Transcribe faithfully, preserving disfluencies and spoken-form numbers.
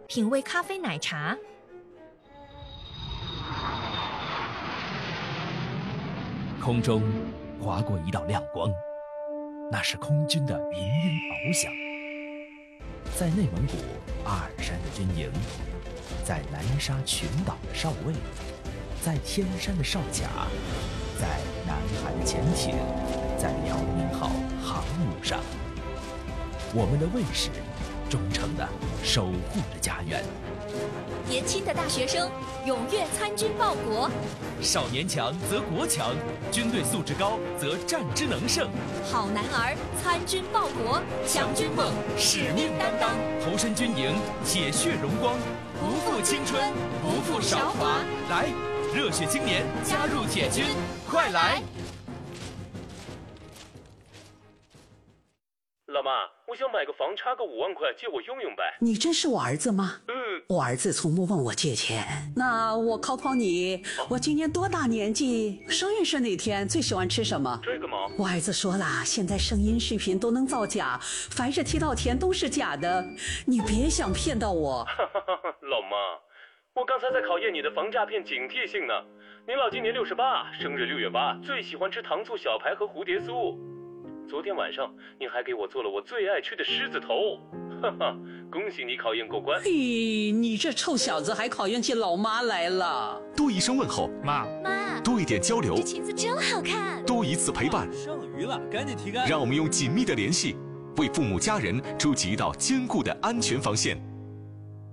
品味咖啡奶茶。 空中划过一道亮光，那是空军的鸣鹰翱翔。在内蒙古阿尔山的军营，在南沙群岛的哨位，在天山的哨卡，在南海的潜艇，在辽宁号航母上，我们的卫士忠诚地守护着家园。 年轻的大学生踊跃参军报国， 少年强则国强，军队素质高则战之能胜。 好男儿参军报国，强军梦，使命担当， 投身军营，铁血荣光， 不负青春，不负韶华。 来，热血青年加入铁军，快来！ 老妈，我想买个房，差个五万块，借我用用呗。 你真是我儿子吗？ 嗯， 我儿子从不问我借钱。那我考考你，我今年多大年纪？生日是哪天？最喜欢吃什么？ 这个吗？ 我儿子说了，现在声音视频都能造假，凡是提到钱都是假的，你别想骗到我。 老妈，我刚才在考验你的防诈骗警惕性呢。您老今年六十八，生日六月八，最喜欢吃糖醋小排和蝴蝶酥。昨天晚上您还给我做了我最爱吃的狮子头，哈哈，恭喜你考验过关。 嘿，你这臭小子还考验起老妈来了。 多一声问候， 妈妈， 多一点交流， 这裙子真好看， 多一次陪伴， 剩余了赶紧提干。 让我们用紧密的联系为父母家人筑起一道坚固的安全防线。